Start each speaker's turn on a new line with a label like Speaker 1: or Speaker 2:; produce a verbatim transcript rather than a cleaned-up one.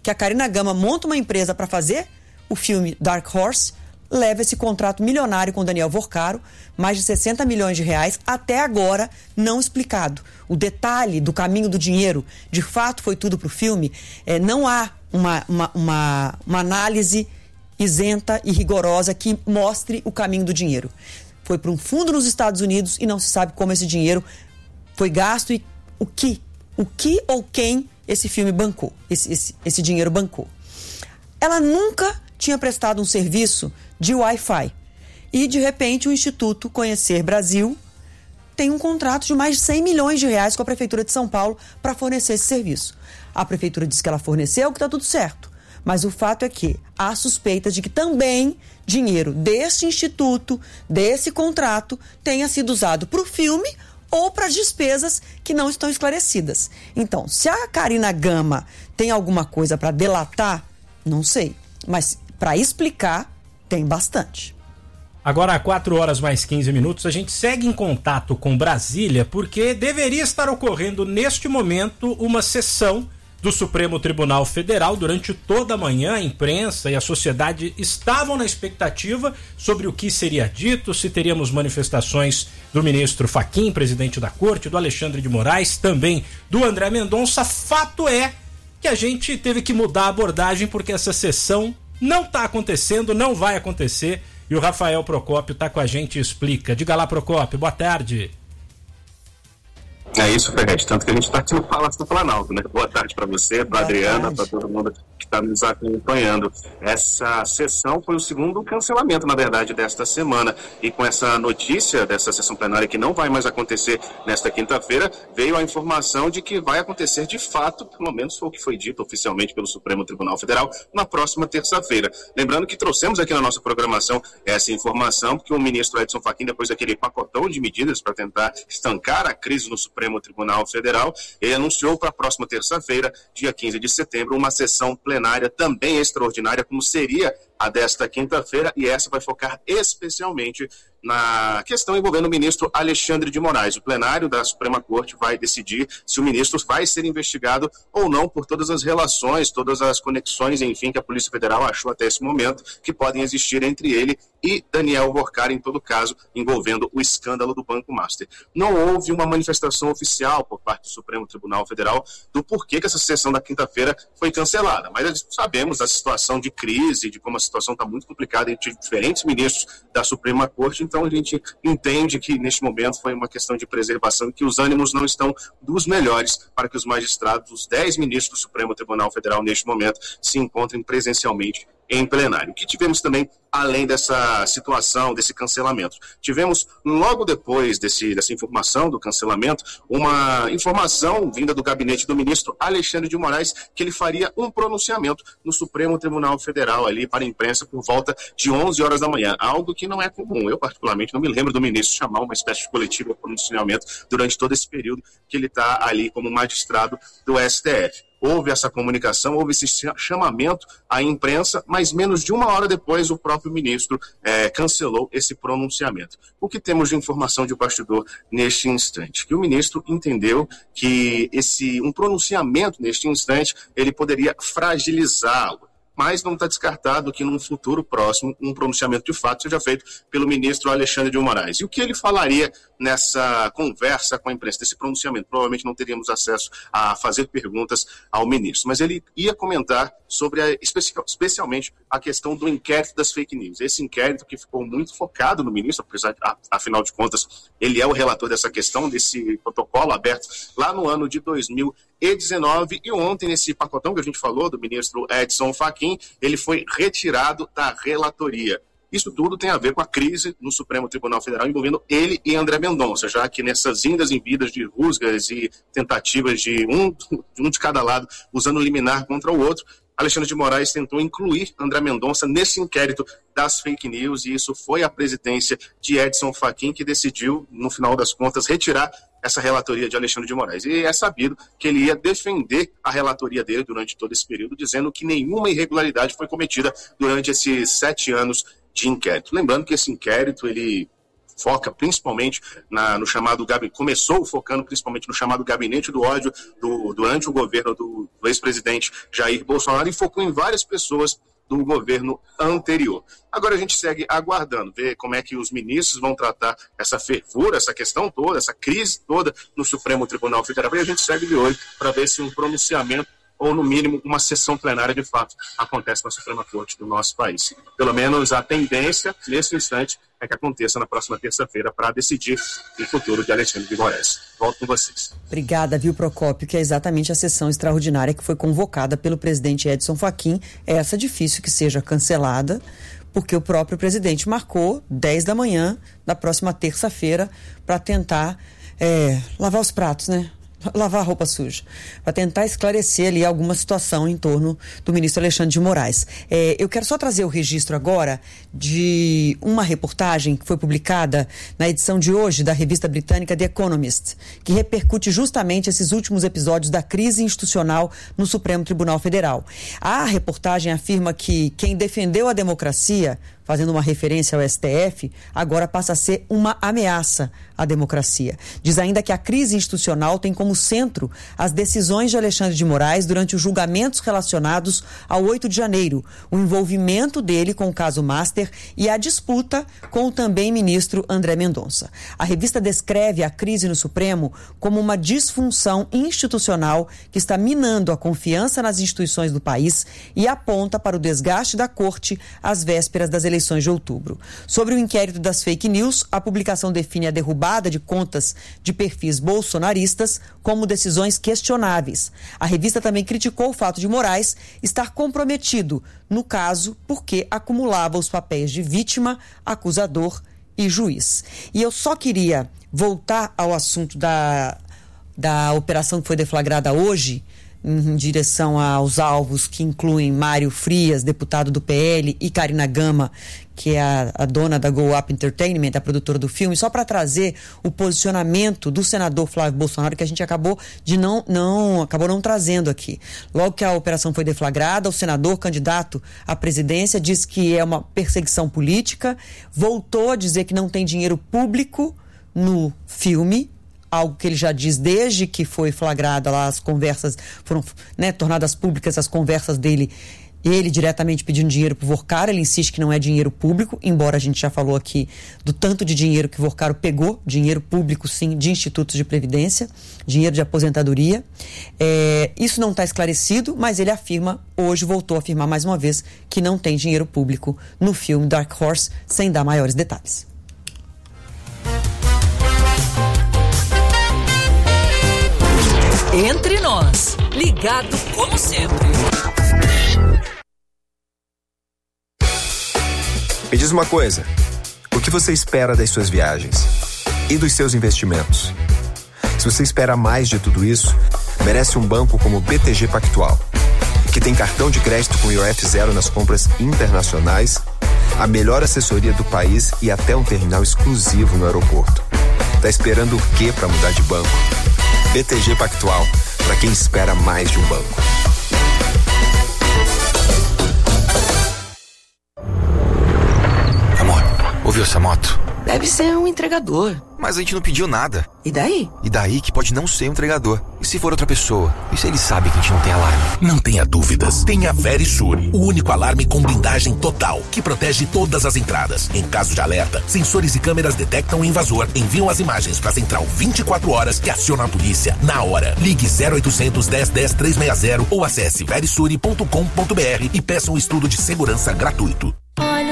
Speaker 1: que a Karina Gama monta uma empresa para fazer o filme Dark Horse, leva esse contrato milionário com Daniel Vorcaro, mais de sessenta milhões de reais, até agora não explicado. O detalhe do caminho do dinheiro, de fato foi tudo para o filme, é, não há uma, uma, uma, uma análise isenta e rigorosa que mostre o caminho do dinheiro. Foi para um fundo nos Estados Unidos e não se sabe como esse dinheiro foi gasto e o que, o que ou quem esse filme bancou, esse, esse, esse dinheiro bancou. Ela nunca tinha prestado um serviço de Wi-Fi. E, de repente, o Instituto Conhecer Brasil tem um contrato de mais de cem milhões de reais com a Prefeitura de São Paulo para fornecer esse serviço. A Prefeitura diz que ela forneceu, que está tudo certo. Mas o fato é que há suspeitas de que também dinheiro desse instituto, desse contrato, tenha sido usado para o filme ou para as despesas que não estão esclarecidas. Então, se a Karina Gama tem alguma coisa para delatar, não sei. Mas para explicar, tem bastante.
Speaker 2: Agora, quatro horas mais quinze minutos, a gente segue em contato com Brasília, porque deveria estar ocorrendo neste momento uma sessão do Supremo Tribunal Federal. Durante toda a manhã, a imprensa e a sociedade estavam na expectativa sobre o que seria dito, se teríamos manifestações do ministro Fachin, presidente da Corte, do Alexandre de Moraes, também do André Mendonça. Fato é que a gente teve que mudar a abordagem porque essa sessão não está acontecendo, não vai acontecer, e o Rafael Procópio está com a gente e explica. Diga lá, Procópio, boa tarde.
Speaker 3: É isso, Ferretti, tanto que a gente está aqui no Palácio do Planalto, né? Boa tarde para você, para Adriana, para todo mundo que está nos acompanhando. Essa sessão foi o segundo cancelamento, na verdade, desta semana, e com essa notícia dessa sessão plenária que não vai mais acontecer nesta quinta-feira, veio a informação de que vai acontecer de fato, pelo menos foi o que foi dito oficialmente pelo Supremo Tribunal Federal, na próxima terça-feira. Lembrando que trouxemos aqui na nossa programação essa informação, porque o ministro Edson Fachin, depois daquele pacotão de medidas para tentar estancar a crise no Supremo Tribunal Federal, ele anunciou para a próxima terça-feira, dia quinze de setembro, uma sessão plenária também extraordinária, como seria a desta quinta-feira, e essa vai focar especialmente na questão envolvendo o ministro Alexandre de Moraes. O plenário da Suprema Corte vai decidir se o ministro vai ser investigado ou não por todas as relações, todas as conexões, enfim, que a Polícia Federal achou até esse momento que podem existir entre ele e Daniel Vorcaro, em todo caso, envolvendo o escândalo do Banco Master. Não houve uma manifestação oficial por parte do Supremo Tribunal Federal do porquê que essa sessão da quinta-feira foi cancelada, mas sabemos da situação de crise, de como a situação está muito complicada entre diferentes ministros da Suprema Corte. Então a gente entende que neste momento foi uma questão de preservação e que os ânimos não estão dos melhores para que os magistrados, os dez ministros do Supremo Tribunal Federal neste momento, se encontrem presencialmente em plenário. O que tivemos também, além dessa situação, desse cancelamento? Tivemos, logo depois desse, dessa informação do cancelamento, uma informação vinda do gabinete do ministro Alexandre de Moraes, que ele faria um pronunciamento no Supremo Tribunal Federal ali para a imprensa por volta de onze horas da manhã, algo que não é comum. Eu, particularmente, não me lembro do ministro chamar uma espécie de coletiva pronunciamento durante todo esse período que ele está ali como magistrado do S T F. Houve essa comunicação, houve esse chamamento à imprensa, mas menos de uma hora depois o próprio ministro eh, cancelou esse pronunciamento. O que temos de informação de bastidor neste instante? Que o ministro entendeu que esse, um pronunciamento neste instante ele poderia fragilizá-lo. Mas não está descartado que num futuro próximo um pronunciamento de fato seja feito pelo ministro Alexandre de Moraes. E o que ele falaria nessa conversa com a imprensa, desse pronunciamento? Provavelmente não teríamos acesso a fazer perguntas ao ministro, mas ele ia comentar sobre, a, especialmente, a questão do inquérito das fake news. Esse inquérito que ficou muito focado no ministro, apesar de, afinal de contas, ele é o relator dessa questão, desse protocolo aberto lá no ano de dois mil e dezenove, e ontem, nesse pacotão que a gente falou do ministro Edson Fachin, ele foi retirado da relatoria. Isso tudo tem a ver com a crise no Supremo Tribunal Federal envolvendo ele e André Mendonça, já que nessas indas e vindas de rusgas e tentativas de um, um de cada lado, usando liminar contra o outro, Alexandre de Moraes tentou incluir André Mendonça nesse inquérito das fake news, e isso foi a presidência de Edson Fachin que decidiu, no final das contas, retirar essa relatoria de Alexandre de Moraes. E é sabido que ele ia defender a relatoria dele durante todo esse período, dizendo que nenhuma irregularidade foi cometida durante esses sete anos de inquérito. Lembrando que esse inquérito, ele foca principalmente na, no chamado gabinete, começou focando principalmente no chamado gabinete do ódio do, durante o governo do, do ex-presidente Jair Bolsonaro, e focou em várias pessoas do governo anterior. Agora a gente segue aguardando, ver como é que os ministros vão tratar essa fervura, essa questão toda, essa crise toda no Supremo Tribunal Federal, e a gente segue de olho para ver se um pronunciamento ou, no mínimo, uma sessão plenária de fato acontece na Suprema Corte do nosso país. Pelo menos a tendência, nesse instante, é que aconteça na próxima terça-feira para decidir o futuro de Alexandre de Moraes. Volto com vocês.
Speaker 1: Obrigada, viu, Procópio, que é exatamente a sessão extraordinária que foi convocada pelo presidente Edson Fachin. Essa difícil que seja cancelada, porque o próprio presidente marcou dez da manhã da próxima terça-feira para tentar é, lavar os pratos, né? Lavar a roupa suja, para tentar esclarecer ali alguma situação em torno do ministro Alexandre de Moraes. É, eu quero só trazer o registro agora de uma reportagem que foi publicada na edição de hoje da revista britânica The Economist, que repercute justamente esses últimos episódios da crise institucional no Supremo Tribunal Federal. A reportagem afirma que quem defendeu a democracia, fazendo uma referência ao S T F, agora passa a ser uma ameaça à democracia. Diz ainda que a crise institucional tem como centro as decisões de Alexandre de Moraes durante os julgamentos relacionados ao oito de janeiro, o envolvimento dele com o caso Master e a disputa com o também ministro André Mendonça. A revista descreve a crise no Supremo como uma disfunção institucional que está minando a confiança nas instituições do país e aponta para o desgaste da corte às vésperas das eleições eleições de outubro. Sobre o inquérito das fake news, a publicação define a derrubada de contas de perfis bolsonaristas como decisões questionáveis. A revista também criticou o fato de Moraes estar comprometido no caso porque acumulava os papéis de vítima, acusador e juiz. E eu só queria voltar ao assunto da, da operação que foi deflagrada hoje, em direção aos alvos que incluem Mário Frias, deputado do P L, e Karina Gama, que é a, a dona da Go Up Entertainment, a produtora do filme, só para trazer o posicionamento do senador Flávio Bolsonaro, que a gente acabou de não, não, acabou não trazendo aqui. Logo que a operação foi deflagrada, o senador candidato à presidência disse que é uma perseguição política, voltou a dizer que não tem dinheiro público no filme, algo que ele já diz desde que foi flagrada lá, as conversas foram, né, tornadas públicas, as conversas dele, ele diretamente pedindo dinheiro pro Vorcaro. Ele insiste que não é dinheiro público, embora a gente já falou aqui do tanto de dinheiro que o Vorcaro pegou, dinheiro público sim, de institutos de previdência, dinheiro de aposentadoria. É, isso não está esclarecido, mas ele afirma, hoje voltou a afirmar mais uma vez, que não tem dinheiro público no filme Dark Horse, sem dar maiores detalhes.
Speaker 4: Entre nós, ligado como sempre.
Speaker 5: Me diz uma coisa, o que você espera das suas viagens e dos seus investimentos? Se você espera mais de tudo isso, merece um banco como o B T G Pactual, que tem cartão de crédito com I O F zero nas compras internacionais, a melhor assessoria do país e até um terminal exclusivo no aeroporto. Tá esperando o quê para mudar de banco? B T G Pactual, para quem espera mais de um banco.
Speaker 6: Amor, ouviu essa moto?
Speaker 4: Deve ser um entregador.
Speaker 6: Mas a gente não pediu nada.
Speaker 4: E daí?
Speaker 6: E daí que pode não ser um entregador. E se for outra pessoa? E se ele sabe que a gente não tem alarme?
Speaker 7: Não tenha dúvidas. Tenha a Verisure, o único alarme com blindagem total, que protege todas as entradas. Em caso de alerta, sensores e câmeras detectam o invasor, enviam as imagens para a central vinte e quatro horas e aciona a polícia na hora. Ligue zero oitocentos, dez, dez, trezentos e sessenta ou acesse verisure ponto com ponto br e peça um estudo de segurança gratuito.